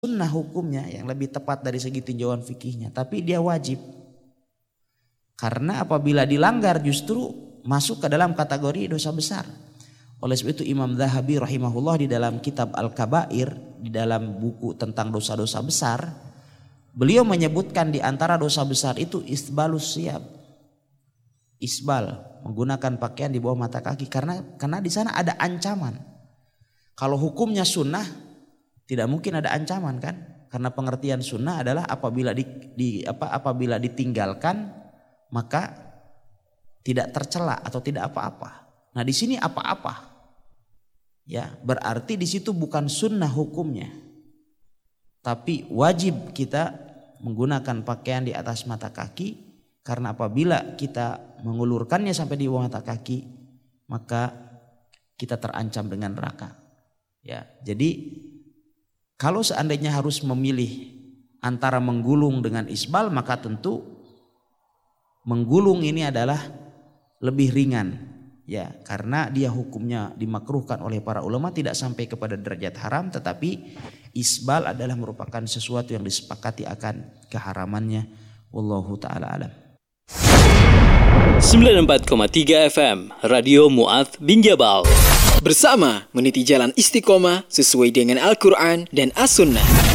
sunnah hukumnya, yang lebih tepat dari segi tinjauan fikihnya, tapi dia wajib. Karena apabila dilanggar justru masuk ke dalam kategori dosa besar. Oleh sebab itu Imam Zahabi rahimahullah di dalam kitab Al-Kabair, di dalam buku tentang dosa-dosa besar, beliau menyebutkan di antara dosa besar itu isbalus siyab. Isbal, menggunakan pakaian di bawah mata kaki, karena di sana ada ancaman. Kalau hukumnya sunnah tidak mungkin ada ancaman kan? Karena pengertian sunnah adalah apabila apabila ditinggalkan maka tidak tercela atau tidak apa-apa. Nah, di sini apa-apa. Ya, berarti di situ bukan sunnah hukumnya. Tapi wajib kita menggunakan pakaian di atas mata kaki, karena apabila kita mengulurkannya sampai di bawah mata kaki, maka kita terancam dengan neraka. Ya, jadi kalau seandainya harus memilih antara menggulung dengan isbal, maka tentu menggulung ini adalah lebih ringan. Ya, karena dia hukumnya dimakruhkan oleh para ulama, tidak sampai kepada derajat haram, tetapi isbal adalah merupakan sesuatu yang disepakati akan keharamannya. Wallahu taala alam. 94,3 FM Radio Mu'adz bin Jabal. Bersama meniti jalan istiqomah sesuai dengan Al-Quran dan As-Sunnah.